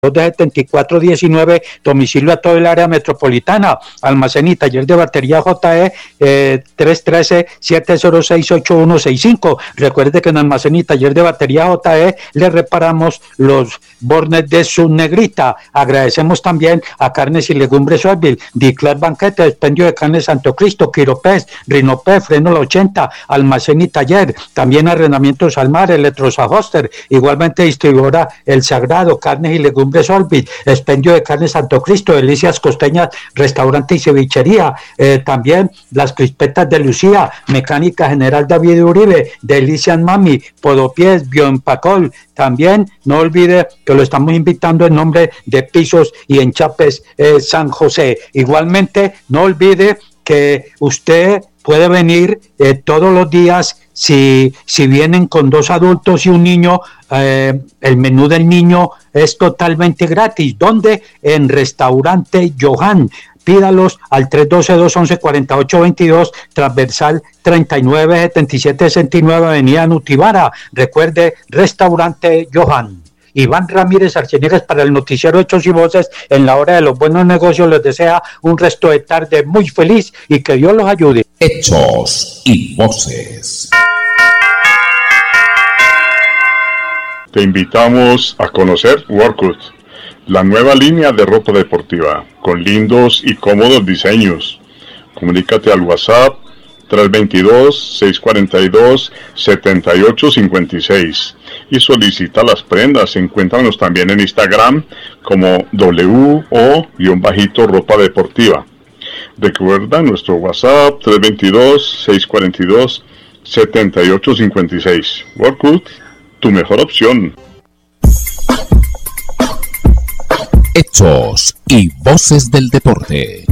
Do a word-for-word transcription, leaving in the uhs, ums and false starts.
de setenta y cuatro diecinueve, domicilio a todo el área metropolitana, almacén y taller de batería J E eh, tres uno tres, siete cero seis, ocho uno seis cinco. Recuerde que en almacén y taller de batería J E le reparamos los bornes de su negrita. Agradecemos también a Carnes y Legumbres Orville, Diclar Banquete, Expendio de Carne Santo Cristo, Quiropés, Rinopé, Freno La ochenta, almacén y taller, también arrendamientos al mar, Electrosahoster, igualmente distribuidora El Sagrado, Carnes y Legumbres Orville, Expendio de Carne Santo Cristo, Delicias Costeñas, Restaurante y Cevichería, eh, también las crispetas de Lucía, Mecánica General David Uribe, Delicias Mami, Podopiés, Bioempacol. También no olvide que lo estamos invitando en nombre de Pisos y Enchapes eh, San José. Igualmente no olvide que usted puede venir eh, todos los días. Si, si vienen con dos adultos y un niño, eh, el menú del niño es totalmente gratis. ¿Dónde? En Restaurante Johan. Pídalos al tres uno dos, dos uno uno, cuatro ocho dos dos, transversal treinta y nueve setenta y siete sesenta y nueve, avenida Nutibara. Recuerde, Restaurante Johan. Iván Ramírez Arceniegas para el noticiero Hechos y Voces en la hora de los buenos negocios. Les desea un resto de tarde muy feliz y que Dios los ayude. Hechos y Voces. Te invitamos a conocer Workout, la nueva línea de ropa deportiva con lindos y cómodos diseños. Comunícate al WhatsApp tres dos dos, seis cuatro dos, siete ocho cinco seis y solicita las prendas. Encuéntranos también en Instagram como W O ropa deportiva. Recuerda nuestro WhatsApp tres dos dos, seis cuatro dos, siete ocho cinco seis. Workout, tu mejor opción. Hechos y Voces del Deporte.